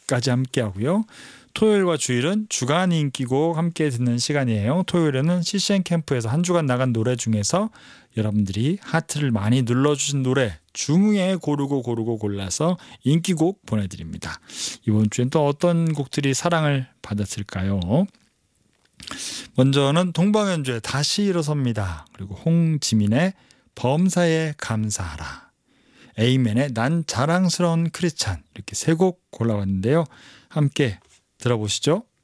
까지 함께 하고요. 토요일과 주일은 주간 인기곡 함께 듣는 시간이에요. 토요일에는 CCN 캠프에서 한 주간 나간 노래 중에서 여러분들이 하트를 많이 눌러주신 노래 중에 고르고 골라서 인기곡 보내드립니다. 이번 주엔 또 어떤 곡들이 사랑을 받았을까요? 먼저는 동방연주의 다시 일어섭니다. 그리고 홍지민의 범사에 감사하라, 에이맨의 난 자랑스러운 크리스찬, 이렇게 세 곡 골라봤는데요. 함께 들어보시죠.